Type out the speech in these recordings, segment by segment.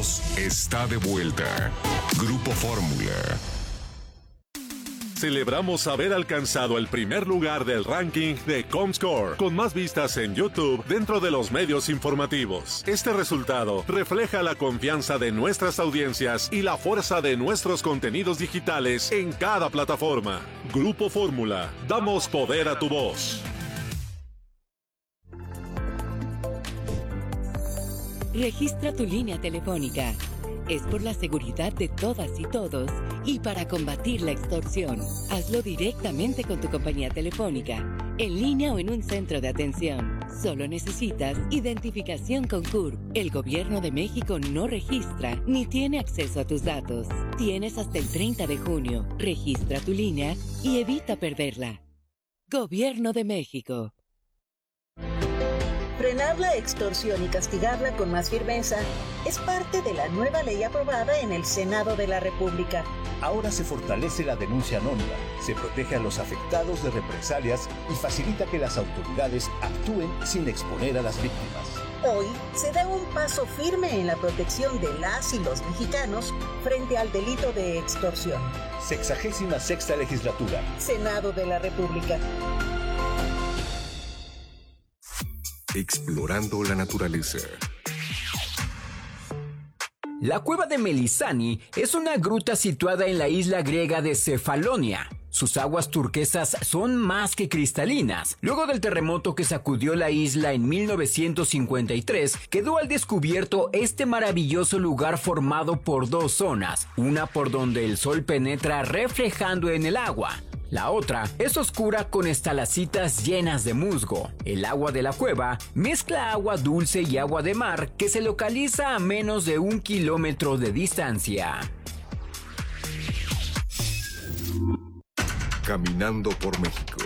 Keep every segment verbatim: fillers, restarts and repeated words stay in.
voz está de vuelta. Grupo Fórmula. Celebramos haber alcanzado el primer lugar del ranking de Comscore, con más vistas en YouTube dentro de los medios informativos. Este resultado refleja la confianza de nuestras audiencias y la fuerza de nuestros contenidos digitales en cada plataforma. Grupo Fórmula, damos poder a tu voz. Registra tu línea telefónica. Es por la seguridad de todas y todos y para combatir la extorsión. Hazlo directamente con tu compañía telefónica, en línea o en un centro de atención. Solo necesitas identificación con C U R P. El Gobierno de México no registra ni tiene acceso a tus datos. Tienes hasta el treinta de junio. Registra tu línea y evita perderla. Gobierno de México. Frenar la extorsión y castigarla con más firmeza es parte de la nueva ley aprobada en el Senado de la República. Ahora se fortalece la denuncia anónima, se protege a los afectados de represalias y facilita que las autoridades actúen sin exponer a las víctimas. Hoy se da un paso firme en la protección de las y los mexicanos frente al delito de extorsión. Sexagésima sexta legislatura. Senado de la República. Explorando la naturaleza. La cueva de Melisani es una gruta situada en la isla griega de Cefalonia. Sus aguas turquesas son más que cristalinas. Luego del terremoto que sacudió la isla en mil novecientos cincuenta y tres, quedó al descubierto este maravilloso lugar formado por dos zonas, una por donde el sol penetra reflejando en el agua. La otra es oscura con estalacitas llenas de musgo. El agua de la cueva mezcla agua dulce y agua de mar que se localiza a menos de un kilómetro de distancia. Caminando por México.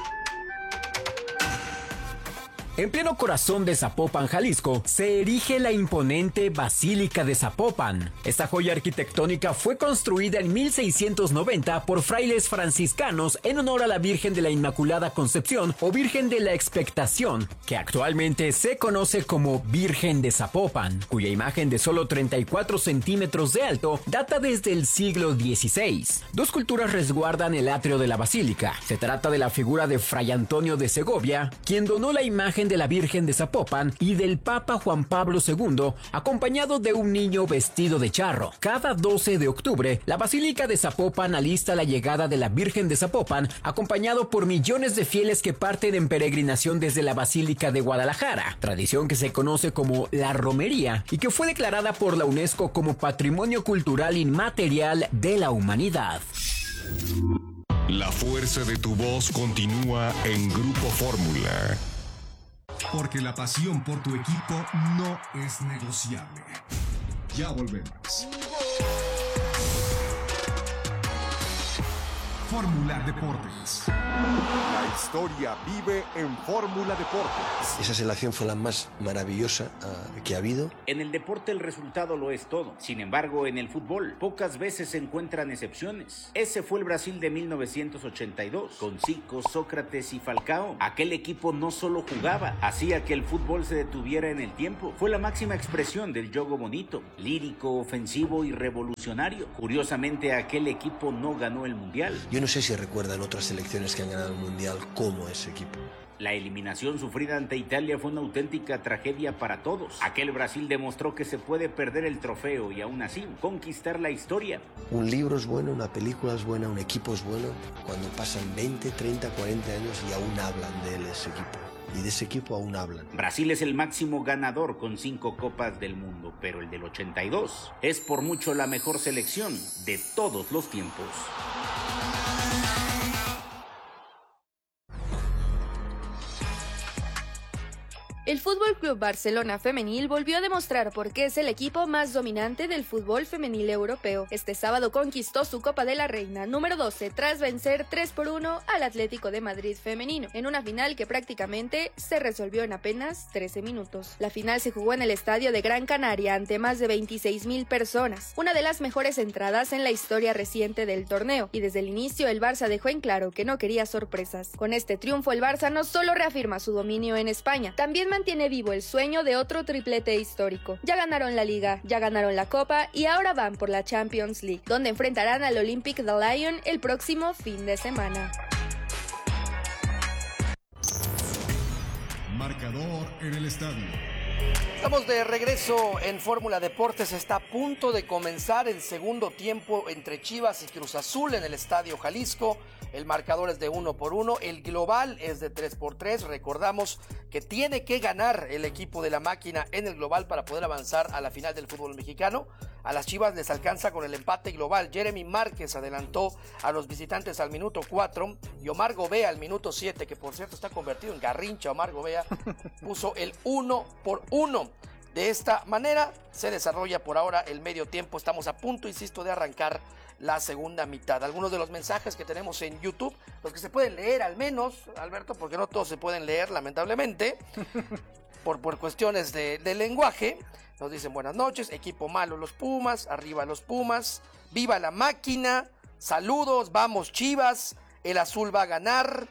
En pleno corazón de Zapopan, Jalisco, se erige la imponente Basílica de Zapopan. Esta joya arquitectónica fue construida en mil seiscientos noventa por frailes franciscanos en honor a la Virgen de la Inmaculada Concepción o Virgen de la Expectación, que actualmente se conoce como Virgen de Zapopan, cuya imagen de solo treinta y cuatro centímetros de alto data desde el siglo dieciséis. Dos culturas resguardan el atrio de la basílica. Se trata de la figura de Fray Antonio de Segovia, quien donó la imagen de la Virgen de Zapopan, y del Papa Juan Pablo segundo, acompañado de un niño vestido de charro. Cada doce de octubre, la Basílica de Zapopan alista la llegada de la Virgen de Zapopan, acompañado por millones de fieles que parten en peregrinación desde la Basílica de Guadalajara, tradición que se conoce como la romería y que fue declarada por la UNESCO como Patrimonio Cultural Inmaterial de la Humanidad. La fuerza de tu voz continúa en Grupo Fórmula. Porque la pasión por tu equipo no es negociable. Ya volvemos. Fórmula Deportes. La historia vive en Fórmula Deportes. Esa selección fue la más maravillosa uh, que ha habido. En el deporte el resultado lo es todo. Sin embargo, en el fútbol pocas veces se encuentran excepciones. Ese fue el Brasil de mil novecientos ochenta y dos, con Zico, Sócrates y Falcao. Aquel equipo no solo jugaba, hacía que el fútbol se detuviera en el tiempo. Fue la máxima expresión del juego bonito, lírico, ofensivo y revolucionario. Curiosamente, aquel equipo no ganó el Mundial. Yo no sé si recuerdan otras selecciones que han ganado el Mundial como ese equipo. La eliminación sufrida ante Italia fue una auténtica tragedia para todos. Aquel Brasil demostró que se puede perder el trofeo y aún así conquistar la historia. Un libro es bueno, una película es buena, un equipo es bueno cuando pasan veinte, treinta, cuarenta años y aún hablan de él, ese equipo. Y de ese equipo aún hablan. Brasil es el máximo ganador con cinco copas del mundo, pero el del ochenta y dos es por mucho la mejor selección de todos los tiempos. El Fútbol Club Barcelona Femenil volvió a demostrar por qué es el equipo más dominante del fútbol femenil europeo. Este sábado conquistó su Copa de la Reina número doce tras vencer tres por uno al Atlético de Madrid femenino, en una final que prácticamente se resolvió en apenas trece minutos. La final se jugó en el estadio de Gran Canaria ante más de veintiséis mil personas, una de las mejores entradas en la historia reciente del torneo, y desde el inicio el Barça dejó en claro que no quería sorpresas. Con este triunfo el Barça no solo reafirma su dominio en España, también mantiene mantiene vivo el sueño de otro triplete histórico. Ya ganaron la Liga, ya ganaron la Copa y ahora van por la Champions League, donde enfrentarán al Olympique de Lyon el próximo fin de semana. Marcador en el estadio. Estamos de regreso en Fórmula Deportes. Está a punto de comenzar el segundo tiempo entre Chivas y Cruz Azul en el Estadio Jalisco. El marcador es de uno por uno, el global es de tres por tres. Recordamos que tiene que ganar el equipo de la máquina en el global para poder avanzar a la final del fútbol mexicano. A las Chivas les alcanza con el empate global. Jeremy Márquez adelantó a los visitantes al minuto cuatro y Omar Gobea al minuto siete, que por cierto está convertido en garrincha. Omar Gobea puso el uno por uno. De esta manera se desarrolla por ahora el medio tiempo. Estamos a punto, insisto, de arrancar la segunda mitad. Algunos de los mensajes que tenemos en YouTube, los que se pueden leer al menos, Alberto, porque no todos se pueden leer, lamentablemente, por, por cuestiones de, de lenguaje. Nos dicen buenas noches, equipo malo los Pumas, arriba los Pumas, viva la máquina, saludos, vamos Chivas, el azul va a ganar.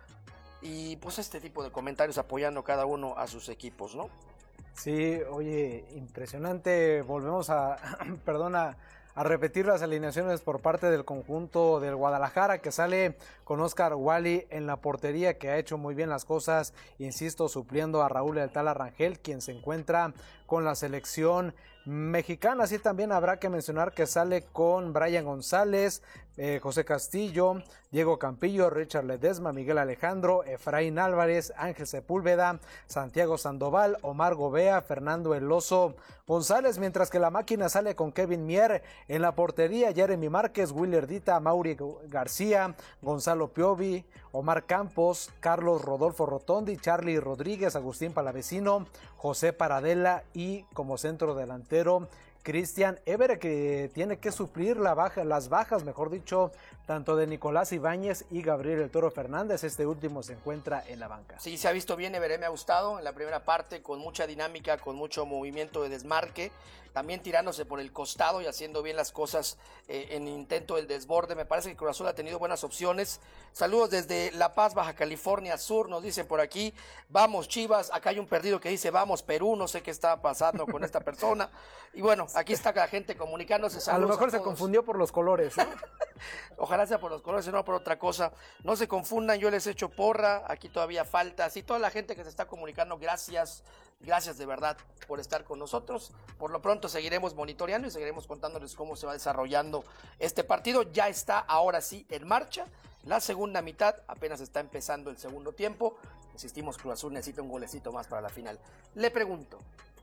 Y pues este tipo de comentarios apoyando cada uno a sus equipos, ¿no? Sí, oye, impresionante. Volvemos a, perdona, a repetir las alineaciones por parte del conjunto del Guadalajara, que sale con Oscar Wally en la portería, que ha hecho muy bien las cosas, insisto, supliendo a Raúl El Tala Rangel, quien se encuentra con la selección mexicana. Así también habrá que mencionar que sale con Brian González, eh, José Castillo, Diego Campillo, Richard Ledesma, Miguel Alejandro, Efraín Álvarez, Ángel Sepúlveda, Santiago Sandoval, Omar Gobea, Fernando El Oso González, mientras que la máquina sale con Kevin Mier en la portería, Jeremy Márquez, Willer Dita, Mauri García, Gonzalo Piovi, Omar Campos, Carlos Rodolfo Rotondi, Charlie Rodríguez, Agustín Palavecino, José Paradela y como centro delantero Cristian Évere, que tiene que suplir la baja, las bajas, mejor dicho, tanto de Nicolás Ibáñez y Gabriel El Toro Fernández. Este último se encuentra en la banca. Sí, se ha visto bien Évere, me ha gustado en la primera parte, con mucha dinámica, con mucho movimiento de desmarque, también tirándose por el costado y haciendo bien las cosas eh, en intento del desborde. Me parece que Cruz Azul ha tenido buenas opciones. Saludos desde La Paz, Baja California Sur, nos dice por aquí, vamos Chivas. Acá hay un perdido que dice vamos Perú, no sé qué está pasando con esta persona. Y bueno, aquí está la gente comunicándose. A lo mejor a se confundió por los colores, ¿no? Ojalá sea por los colores y no por otra cosa. No se confundan, yo les echo porra, aquí todavía falta. Así toda la gente que se está comunicando, gracias, gracias de verdad por estar con nosotros. Por lo pronto seguiremos monitoreando y seguiremos contándoles cómo se va desarrollando este partido. Ya está ahora sí en marcha la segunda mitad, apenas está empezando el segundo tiempo. Insistimos, Cruz Azul necesita un golecito más para la final. Le pregunto,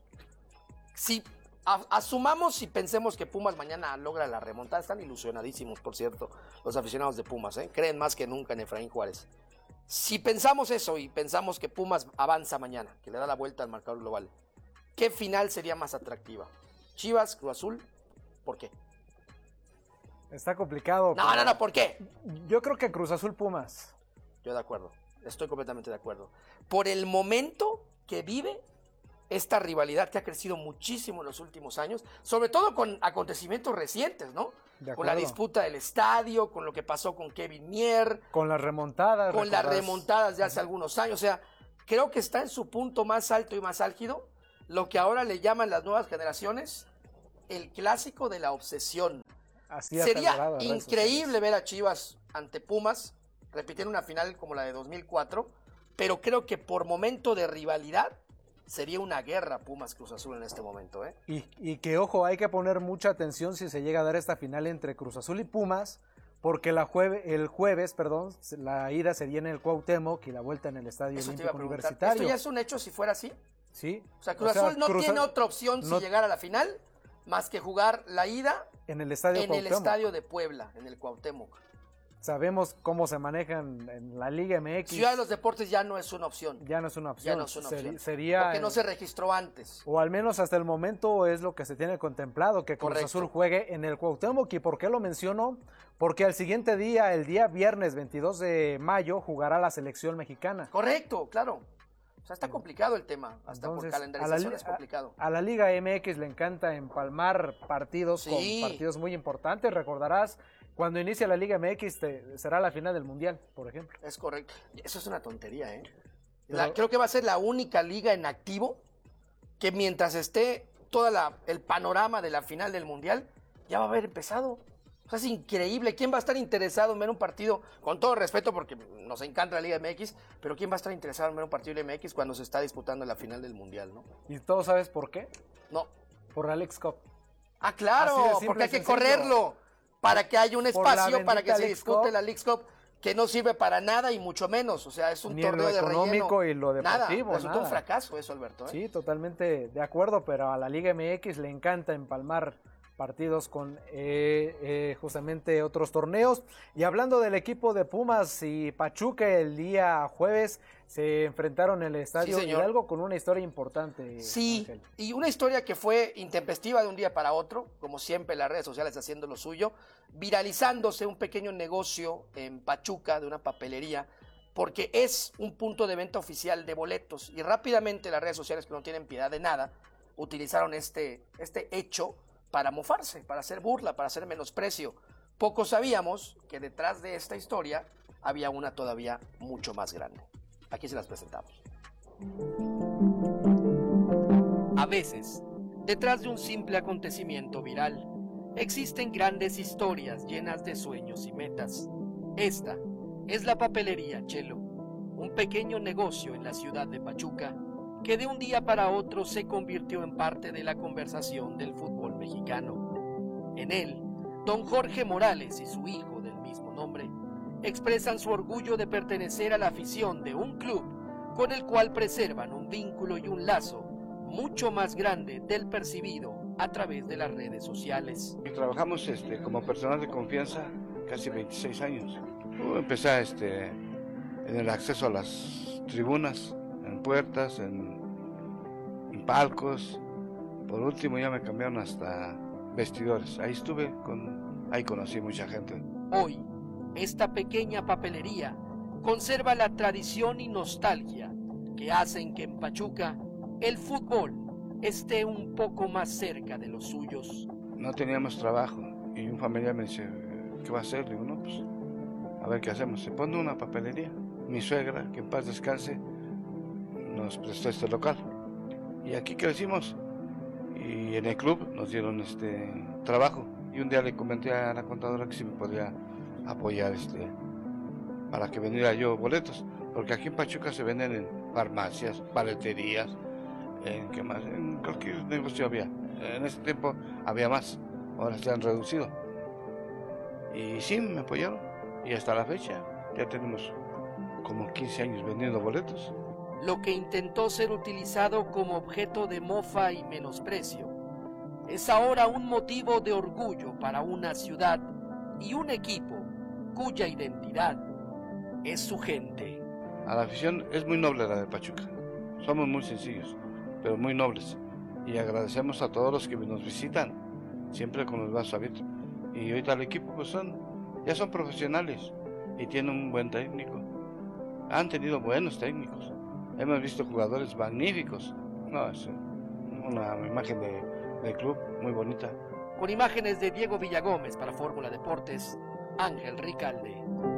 si asumamos y pensemos que Pumas mañana logra la remontada, están ilusionadísimos, por cierto, los aficionados de Pumas, ¿eh? Creen más que nunca en Efraín Juárez. Si pensamos eso y pensamos que Pumas avanza mañana, que le da la vuelta al marcador global, ¿qué final sería más atractiva? ¿Chivas, Cruz Azul? ¿Por qué? Está complicado. No, no, no, ¿por qué? Yo creo que Cruz Azul Pumas. Yo de acuerdo, estoy completamente de acuerdo. Por el momento que vive esta rivalidad que ha crecido muchísimo en los últimos años, sobre todo con acontecimientos recientes, ¿no? Con la disputa del estadio, con lo que pasó con Kevin Mier. Con las remontadas. Con ¿recordás? Las remontadas de hace Ajá. algunos años. O sea, creo que está en su punto más alto y más álgido, lo que ahora le llaman las nuevas generaciones el clásico de la obsesión. Así Sería increíble ver a Chivas ante Pumas, repitiendo una final como la de dos mil cuatro, pero creo que por momento de rivalidad sería una guerra Pumas Cruz Azul en este momento, ¿eh? Y, y que, ojo, hay que poner mucha atención si se llega a dar esta final entre Cruz Azul y Pumas, porque la jueve, el jueves, perdón, la ida sería en el Cuauhtémoc y la vuelta en el Estadio Eso Olímpico Universitario. ¿Esto ya es un hecho si fuera así? Sí. O sea, Cruz o sea, Azul no Cruz tiene otra opción no, si llegara a la final, más que jugar la ida en el Estadio en Cuauhtémoc. el Estadio de Puebla, en el Cuauhtémoc. Sabemos cómo se manejan en la Liga M X. Ciudad de los Deportes ya no es una opción. Ya no es una opción. Ya no es una opción. Sería, porque no se registró antes. O al menos hasta el momento es lo que se tiene contemplado, que Cruz Correcto. Azul juegue en el Cuauhtémoc. ¿Y por qué lo menciono? Porque al siguiente día, el día viernes veintidós de mayo, jugará la selección mexicana. Correcto, claro. O sea, está complicado el tema. Hasta Entonces, por calendarización es complicado. A, a la Liga M X le encanta empalmar partidos sí. con partidos muy importantes. Recordarás, cuando inicia la Liga M X te, será la final del Mundial, por ejemplo. Es correcto. Eso es una tontería, ¿eh? La, creo que va a ser la única liga en activo que mientras esté todo el panorama de la final del Mundial, ya va a haber empezado. O sea, es increíble. ¿Quién va a estar interesado en ver un partido, con todo respeto porque nos encanta la Liga M X, pero quién va a estar interesado en ver un partido de M X cuando se está disputando la final del Mundial, ¿no? ¿Y todos sabes por qué? No. Por la Leagues Cup. Ah, claro, porque hay que correrlo para que haya un espacio para que se discute la Leagues Cup, que no sirve para nada y mucho menos. O sea, es un Ni torneo lo de relleno. económico y lo deportivo. Nada, resultó un fracaso eso, Alberto. ¿eh? Sí, totalmente de acuerdo, pero a la Liga M X le encanta empalmar partidos con eh, eh, justamente otros torneos. Y hablando del equipo de Pumas y Pachuca, el día jueves se enfrentaron en el Estadio Sí, Hidalgo con una historia importante. Sí, Ángel. Y una historia que fue intempestiva de un día para otro, como siempre las redes sociales haciendo lo suyo, viralizándose un pequeño negocio en Pachuca de una papelería, porque es un punto de venta oficial de boletos, y rápidamente las redes sociales, que no tienen piedad de nada, utilizaron este, este hecho para mofarse, para hacer burla, para hacer menosprecio. Poco sabíamos que detrás de esta historia había una todavía mucho más grande. Aquí se las presentamos. A veces, detrás de un simple acontecimiento viral, existen grandes historias llenas de sueños y metas. Esta es la papelería Chelo, un pequeño negocio en la ciudad de Pachuca que de un día para otro se convirtió en parte de la conversación del fútbol mexicano. En él, don Jorge Morales y su hijo del mismo nombre expresan su orgullo de pertenecer a la afición de un club con el cual preservan un vínculo y un lazo mucho más grande del percibido a través de las redes sociales. Trabajamos este, como personal de confianza casi veintiséis años. Empecé este, en el acceso a las tribunas, en puertas, en, en palcos. Por último ya me cambiaron hasta vestidores. Ahí estuve, con, ahí conocí mucha gente. Hoy, esta pequeña papelería conserva la tradición y nostalgia que hacen que en Pachuca el fútbol esté un poco más cerca de los suyos. No teníamos trabajo y un familiar me dice, ¿qué va a hacer? Le digo, no, pues, a ver qué hacemos. Se pone una papelería. Mi suegra, que en paz descanse, nos prestó este local. Y aquí crecimos. Y en el club nos dieron este trabajo. Y un día le comenté a la contadora que si me podía apoyar este para que vendiera yo boletos. Porque aquí en Pachuca se venden en farmacias, paleterías, en, ¿qué más? En cualquier negocio había. En ese tiempo había más. Ahora se han reducido. Y sí, me apoyaron. Y hasta la fecha ya tenemos como quince años vendiendo boletos. Lo que intentó ser utilizado como objeto de mofa y menosprecio es ahora un motivo de orgullo para una ciudad y un equipo cuya identidad es su gente. A la afición es muy noble la de Pachuca. Somos muy sencillos, pero muy nobles. Y agradecemos a todos los que nos visitan, siempre con los brazos abiertos. Y ahorita el equipo pues son, ya son profesionales y tienen un buen técnico. Han tenido buenos técnicos. Hemos visto jugadores magníficos. No, es una imagen de, de club muy bonita. Con imágenes de Diego Villagómez para Fórmula Deportes, Ángel Ricalde.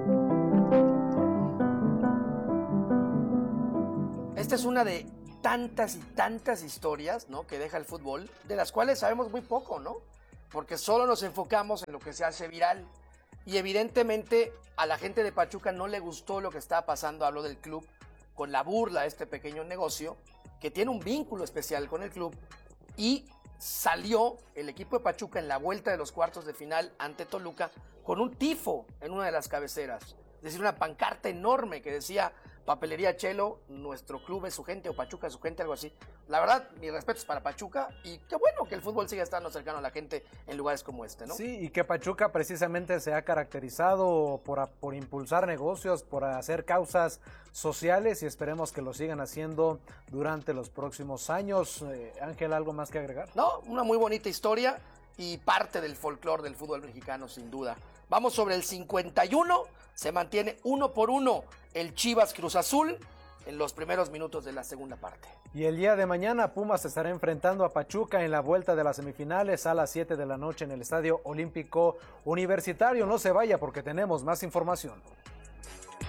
Esta es una de tantas y tantas historias, ¿no?, que deja el fútbol, de las cuales sabemos muy poco, ¿no? Porque solo nos enfocamos en lo que se hace viral. Y evidentemente a la gente de Pachuca no le gustó lo que estaba pasando, hablo del club, con la burla a este pequeño negocio, que tiene un vínculo especial con el club, y salió el equipo de Pachuca en la vuelta de los cuartos de final ante Toluca con un tifo en una de las cabeceras, es decir, una pancarta enorme que decía Papelería Chelo, nuestro club es su gente, o Pachuca es su gente, algo así. La verdad, mis respetos para Pachuca, y qué bueno que el fútbol siga estando cercano a la gente en lugares como este, ¿no? Sí, y que Pachuca precisamente se ha caracterizado por, por impulsar negocios, por hacer causas sociales, y esperemos que lo sigan haciendo durante los próximos años. Eh, Ángel, ¿algo más que agregar? No, una muy bonita historia y parte del folclore del fútbol mexicano, sin duda. Vamos sobre el cincuenta y uno, se mantiene uno por uno el Chivas Cruz Azul en los primeros minutos de la segunda parte. Y el día de mañana Pumas se estará enfrentando a Pachuca en la vuelta de las semifinales a las siete de la noche en el Estadio Olímpico Universitario. No se vaya porque tenemos más información.